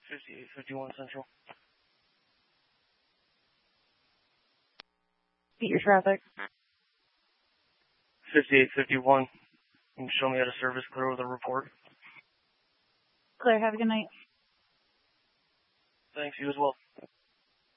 5851 Central. Beat your traffic. 5851. You can show me how to service clear with a report. Clear, have a good night. Thanks, you as well.